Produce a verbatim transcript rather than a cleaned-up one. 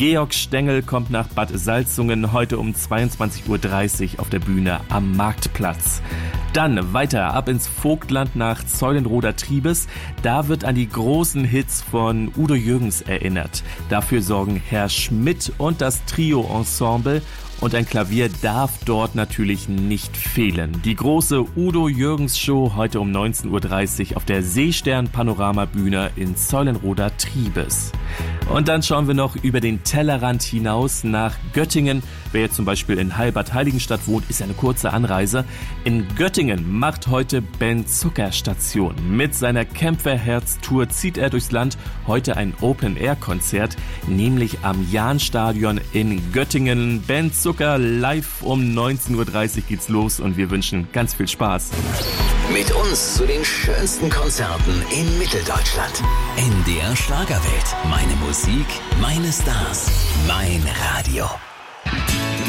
Georg Stengel kommt nach Bad Salzungen heute um zweiundzwanzig Uhr dreißig auf der Bühne am Marktplatz. Dann weiter ab ins Vogtland nach Zeulenroda Triebes. Da wird an die großen Hits von Udo Jürgens erinnert. Dafür sorgen Herr Schmidt und das Trio-Ensemble. Und ein Klavier darf dort natürlich nicht fehlen. Die große Udo Jürgens Show heute um neunzehn Uhr dreißig auf der Seestern Panoramabühne in Zeulenroda Triebes. Und dann schauen wir noch über den Tellerrand hinaus nach Göttingen. Wer jetzt zum Beispiel in Heilbad Heiligenstadt wohnt, ist eine kurze Anreise. In Göttingen macht heute Ben Zucker Station. Mit seiner Kämpferherz-Tour zieht er durchs Land. Heute ein Open-Air-Konzert, nämlich am Jahnstadion in Göttingen. Ben Zucker live um neunzehn Uhr dreißig geht's los und wir wünschen ganz viel Spaß. Mit uns zu den schönsten Konzerten in Mitteldeutschland. N D R Schlagerwelt. Meine Musik, meine Stars, mein Radio.